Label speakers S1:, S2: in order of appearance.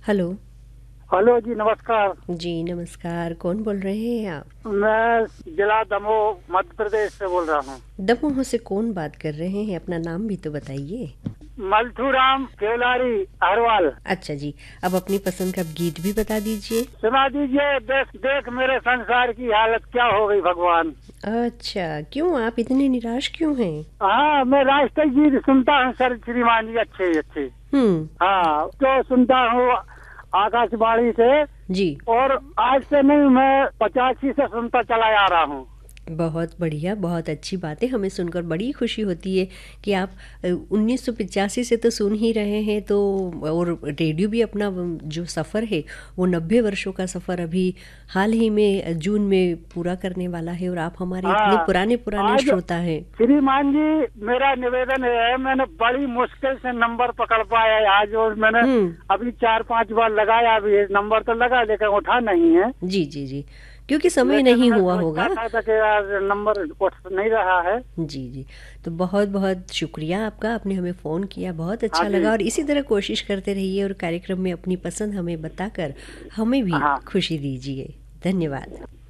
S1: Hello.
S2: Hello जी, नमस्कार।
S1: जी नमस्कार, कौन बोल रहे हैं आप?
S2: मैं जिला दमोह मध्य प्रदेश से बोल रहा हूँ।
S1: दमोह से कौन बात कर रहे हैं? अपना नाम भी तो बताइए।
S2: मल्थूराम केवलारी अहरवाल।
S1: अच्छा जी, अब अपनी पसंद का गीत भी बता दीजिए।
S2: सुना दीजिए, देख देख मेरे संसार की हालत क्या हो गई भगवान।
S1: अच्छा, क्यों आप इतने निराश क्यों हैं?
S2: हाँ, मैं राष्ट्रीय गीत सुनता हूँ सर श्रीमान जी, अच्छे अच्छे।
S1: हम्म।
S2: हाँ, तो सुनता हूँ आकाशवाणी से।
S1: जी।
S2: और आज से नहीं, मैं 85 से सुनता चला आ रहा हूँ।
S1: बहुत बढ़िया, बहुत अच्छी बात है। हमें सुनकर बड़ी खुशी होती है कि आप 1985 से तो सुन ही रहे हैं, तो और रेडियो भी अपना जो सफ़र है वो 90 वर्षों का सफ़र अभी हाल ही में जून में पूरा करने वाला है, और आप हमारे इतने
S2: हाँ,
S1: पुराने पुराने
S2: आज
S1: श्रोता हैं।
S2: श्रीमान जी, मेरा निवेदन है, मैंने बड़ी मुश्किल से नंबर पकड़ पाया है आज। और मैंने
S1: हम्म।
S2: अभी 4-5 बार लगाया भी है, नंबर तो लगा लेकिन उठा नहीं है।
S1: जी जी जी, क्योंकि समय
S2: लेकिन
S1: नहीं
S2: मैं
S1: हुआ
S2: सोचता
S1: होगा।
S2: था कि यार नंबर उठ नहीं रहा है।
S1: जी जी, तो बहुत बहुत शुक्रिया आपका, आपने हमें फ़ोन किया, बहुत
S2: हाँ
S1: अच्छा
S2: जी।
S1: लगा। और इसी तरह कोशिश करते रहिए और कार्यक्रम में अपनी पसंद हमें बताकर हमें भी
S2: हाँ,
S1: खुशी दीजिए। धन्यवाद।